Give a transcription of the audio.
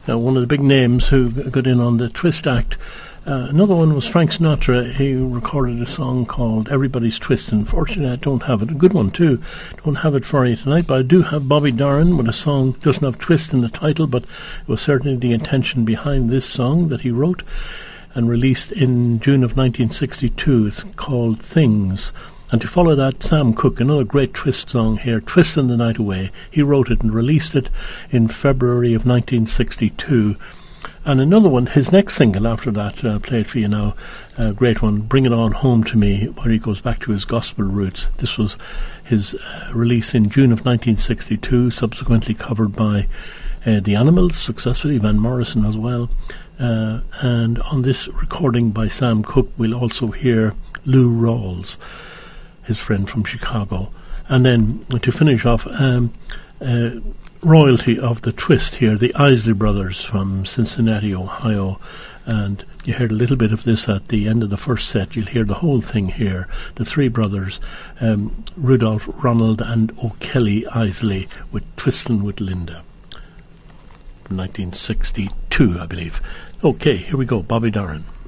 one of the big names who got in on the Twist Act. Another one was Frank Sinatra. He recorded a song called Everybody's Twist. Unfortunately, I don't have it. A good one, too. Don't have it for you tonight, but I do have Bobby Darin with a song. Doesn't have twist in the title, but it was certainly the intention behind this song that he wrote and released in June of 1962. It's called Things. And to follow that, Sam Cooke, another great Twist song here, Twisting the Night Away. He wrote it and released it in February of 1962. And another one, his next single after that, I'll play it for you now, a great one, Bring It On Home to Me, where he goes back to his gospel roots. This was his release in June of 1962, subsequently covered by The Animals, successfully, Van Morrison as well. And on this recording by Sam Cooke, we'll also hear Lou Rawls, his friend from Chicago. And then to finish off, royalty of the Twist here, the Isley Brothers from Cincinnati, Ohio. And you heard a little bit of this at the end of the first set. You'll hear the whole thing here. The three brothers, Rudolph, Ronald and O'Kelly Isley, with Twistin' with Linda. 1962, I believe. Okay, here we go, Bobby Darin.